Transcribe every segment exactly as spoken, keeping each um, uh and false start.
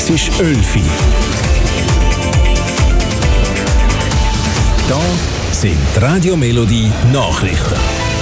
Es ist elfi. Da sind die Radio Melodie Nachrichten.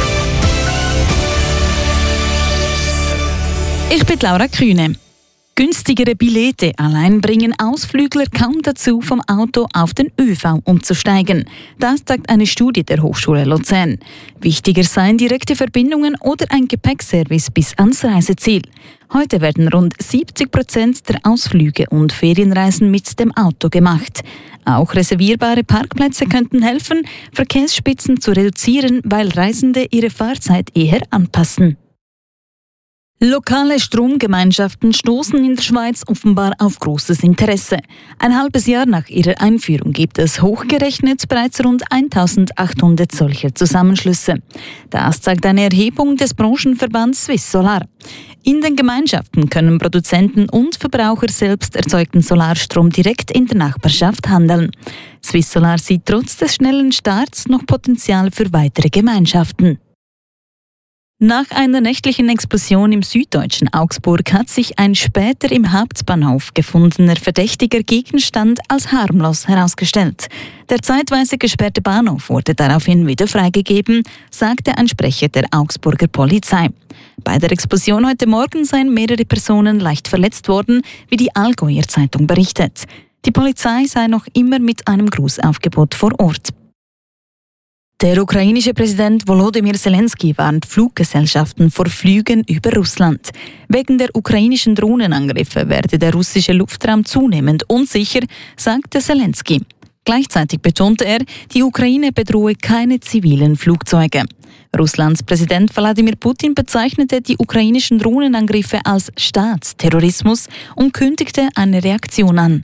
Ich bin Laura Kühne. Günstigere Billette allein bringen Ausflügler kaum dazu, vom Auto auf den ÖV umzusteigen. Das sagt eine Studie der Hochschule Luzern. Wichtiger seien direkte Verbindungen oder ein Gepäckservice bis ans Reiseziel. Heute werden rund siebzig Prozent der Ausflüge und Ferienreisen mit dem Auto gemacht. Auch reservierbare Parkplätze könnten helfen, Verkehrsspitzen zu reduzieren, weil Reisende ihre Fahrzeit eher anpassen. Lokale Stromgemeinschaften stoßen in der Schweiz offenbar auf großes Interesse. Ein halbes Jahr nach ihrer Einführung gibt es hochgerechnet bereits rund eintausendachthundert solcher Zusammenschlüsse. Das zeigt eine Erhebung des Branchenverbands Swiss Solar. In den Gemeinschaften können Produzenten und Verbraucher selbst erzeugten Solarstrom direkt in der Nachbarschaft handeln. Swiss Solar sieht trotz des schnellen Starts noch Potenzial für weitere Gemeinschaften. Nach einer nächtlichen Explosion im süddeutschen Augsburg hat sich ein später im Hauptbahnhof gefundener verdächtiger Gegenstand als harmlos herausgestellt. Der zeitweise gesperrte Bahnhof wurde daraufhin wieder freigegeben, sagte ein Sprecher der Augsburger Polizei. Bei der Explosion heute Morgen seien mehrere Personen leicht verletzt worden, wie die Allgäuer Zeitung berichtet. Die Polizei sei noch immer mit einem Grußaufgebot vor Ort. Der ukrainische Präsident Volodymyr Zelensky warnt Fluggesellschaften vor Flügen über Russland. Wegen der ukrainischen Drohnenangriffe werde der russische Luftraum zunehmend unsicher, sagte Zelensky. Gleichzeitig betonte er, die Ukraine bedrohe keine zivilen Flugzeuge. Russlands Präsident Wladimir Putin bezeichnete die ukrainischen Drohnenangriffe als Staatsterrorismus und kündigte eine Reaktion an.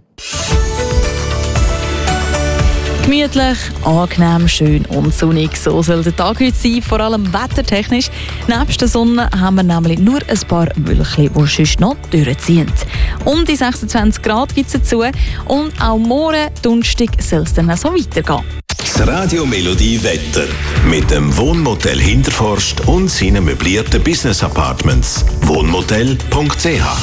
Gemütlich, angenehm, schön und sonnig. So soll der Tag heute sein, vor allem wettertechnisch. Nebst der Sonne haben wir nämlich nur ein paar Wölkchen, die sonst noch durchziehen. Um die sechsundzwanzig Grad gibt es dazu und auch morgen, Donnerstag, soll es dann auch so weitergehen. Das Radio Melodie Wetter mit dem Wohnmotel Hinterforst und seinen möblierten Business Apartments. Wohnmotel punkt c h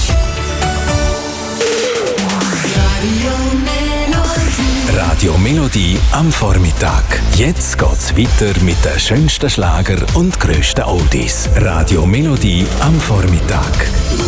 Radio Melodie am Vormittag. Jetzt geht's weiter mit den schönsten Schlager und grössten Oldies. Radio Melodie am Vormittag.